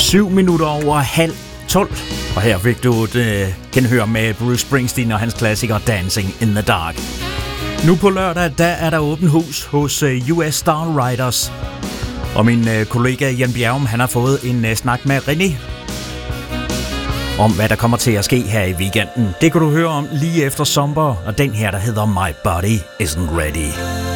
11:07, og her fik du et genhør med Bruce Springsteen og hans klassiker Dancing in the Dark. Nu på lørdag, der er der åbent hus hos US Star Riders, og min kollega Jan Bjergum, han har fået en snak med René om, hvad der kommer til at ske her i weekenden. Det kan du høre om lige efter Somber, og den her, der hedder My Body Isn't Ready.